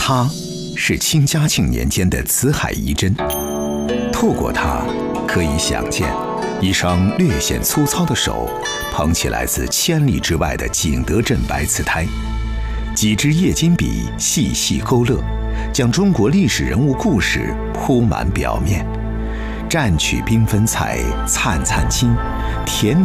它是清嘉庆年间的紫海遗针，透过它可以想见，一双略显粗糙的手捧起来自千里之外的景德镇白瓷胎，几支液金笔细细勾勒，将中国历史人物故事铺满表面。蘸取缤纷彩，灿灿金，甜